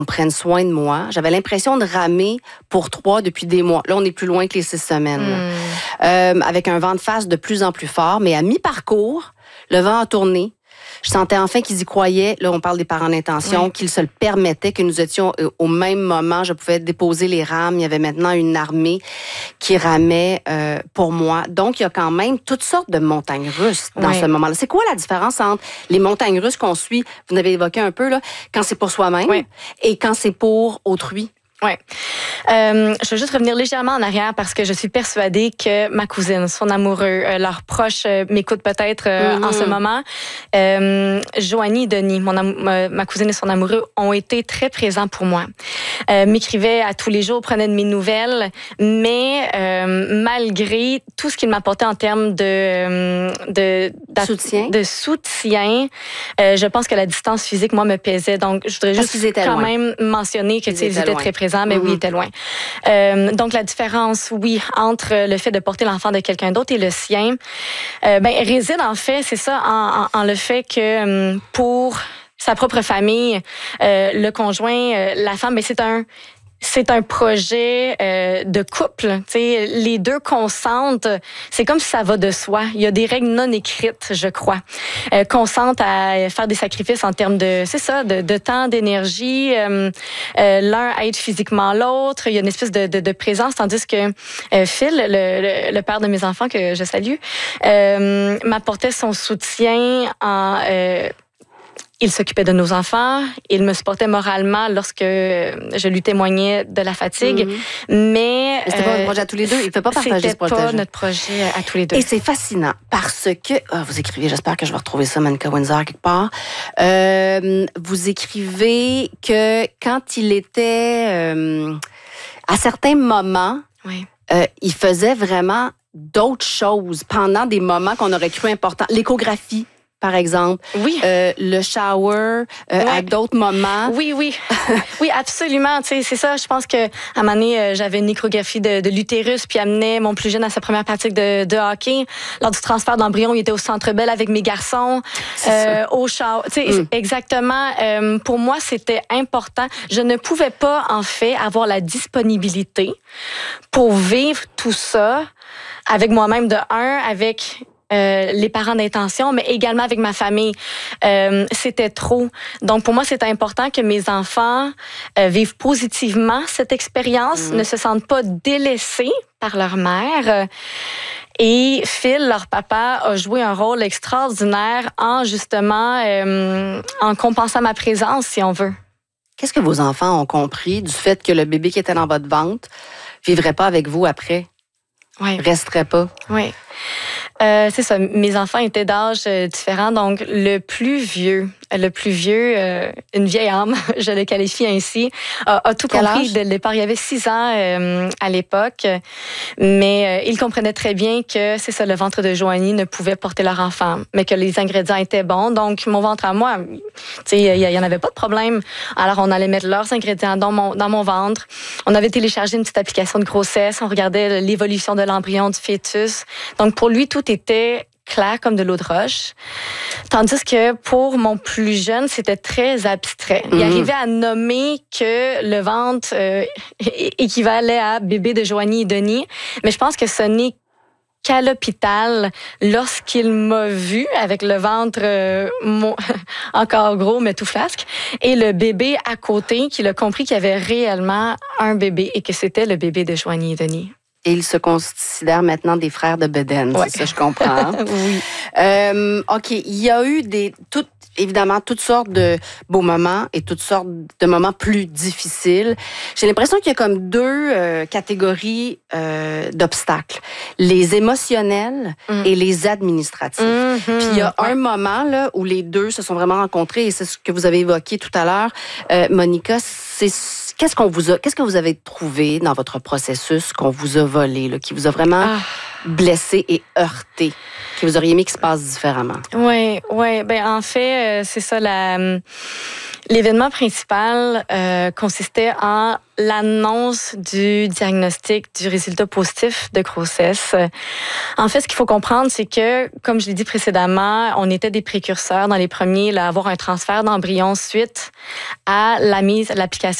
prenne soin de moi. J'avais l'impression de ramer pour 3 depuis des mois. Là, on est plus loin que les 6 semaines. Avec un vent de face de plus en plus fort. Mais à mi-parcours, le vent a tourné. Je sentais enfin qu'ils y croyaient. Là, on parle des parents d'intention, qu'ils se le permettaient, que nous étions au même moment. Je pouvais déposer les rames. Il y avait maintenant une armée qui ramait pour moi. Donc, il y a quand même toutes sortes de montagnes russes dans ce moment-là. C'est quoi la différence entre les montagnes russes qu'on suit, vous l'avez évoqué un peu, là, quand c'est pour soi-même et quand c'est pour autrui? Oui. Je veux juste revenir légèrement en arrière parce que je suis persuadée que ma cousine, son amoureux, leurs proches m'écoutent peut-être en ce moment. Joanie et Denis, ma cousine et son amoureux, ont été très présents pour moi. M'écrivaient à tous les jours, prenaient de mes nouvelles, mais malgré tout ce qu'ils m'apportaient en termes de soutien, je pense que la distance physique, moi, me pesait. Donc, je voudrais juste quand même mentionner que ils étaient très présents. Mais oui, il était loin. Donc, la différence, oui, entre le fait de porter l'enfant de quelqu'un d'autre et le sien, réside en fait, c'est ça, en le fait que pour sa propre famille, le conjoint, la femme, c'est un projet de couple. T'sais, les deux consentent. C'est comme si ça va de soi. Il y a des règles non écrites, je crois. Consentent à faire des sacrifices en termes de temps, d'énergie. L'un aide physiquement l'autre. Il y a une espèce de présence, tandis que Phil, le père de mes enfants que je salue, m'apportait son soutien il s'occupait de nos enfants. Il me supportait moralement lorsque je lui témoignais de la fatigue. Mais c'était pas un projet à tous les deux. Il ne fait pas partager ce projet. C'était pas notre projet à tous les deux. Et c'est fascinant parce que... vous écrivez, j'espère que je vais retrouver ça, Monica Windsor, quelque part. Vous écrivez que quand il était... à certains moments, il faisait vraiment d'autres choses pendant des moments qu'on aurait cru importants. L'échographie, par exemple. Oui. Le shower, à d'autres moments. Oui. Oui, absolument. Tu sais, c'est ça. Je pense que à un moment donné, j'avais une échographie de l'utérus, puis amenait mon plus jeune à sa première pratique de hockey. Lors du transfert d'embryon, il était au Centre Bell avec mes garçons, au shower. Tu sais, exactement. Pour moi, c'était important. Je ne pouvais pas, en fait, avoir la disponibilité pour vivre tout ça avec moi-même avec les parents d'intention, mais également avec ma famille. C'était trop. Donc, pour moi, c'était important que mes enfants vivent positivement cette expérience, ne se sentent pas délaissés par leur mère. Et Phil, leur papa, a joué un rôle extraordinaire en, justement, en compensant ma présence, si on veut. Qu'est-ce que vos enfants ont compris du fait que le bébé qui était dans votre ventre vivrait pas avec vous après? Resterait pas? Oui. C'est ça. Mes enfants étaient d'âge différent. Donc, le plus vieux, une vieille âme, je le qualifie ainsi, a tout compris dès le départ. Il y avait 6 ans à l'époque, mais il comprenait très bien que c'est ça, le ventre de Joanie ne pouvait porter leur enfant, mais que les ingrédients étaient bons. Donc, mon ventre à moi, tu sais, il y en avait pas de problème. Alors, on allait mettre leurs ingrédients dans mon ventre. On avait téléchargé une petite application de grossesse. On regardait l'évolution de l'embryon, du fœtus. Donc, pour lui, tout était clair comme de l'eau de roche. Tandis que pour mon plus jeune, c'était très abstrait. Il arrivait à nommer que le ventre équivalait à bébé de Joanie et Denis. Mais je pense que ce n'est qu'à l'hôpital, lorsqu'il m'a vu avec le ventre encore gros, mais tout flasque, et le bébé à côté, qu'il a compris qu'il y avait réellement un bébé et que c'était le bébé de Joanie et Denis. Et ils se considèrent maintenant des frères de Bédaine, c'est ça, je comprends. Oui. OK, il y a eu évidemment toutes sortes de beaux moments et toutes sortes de moments plus difficiles. J'ai l'impression qu'il y a comme 2 catégories d'obstacles. Les émotionnels et les administratifs. Puis il y a un moment là où les deux se sont vraiment rencontrés et c'est ce que vous avez évoqué tout à l'heure, Monica, Qu'est-ce que vous avez trouvé dans votre processus qu'on vous a volé, là, qui vous a vraiment blessé et heurté, que vous auriez aimé qu'il se passe différemment? Oui. Ben, en fait, c'est ça. L'événement principal consistait en l'annonce du diagnostic du résultat positif de grossesse. En fait, ce qu'il faut comprendre, c'est que, comme je l'ai dit précédemment, on était des précurseurs dans les premiers à avoir un transfert d'embryon suite à l'application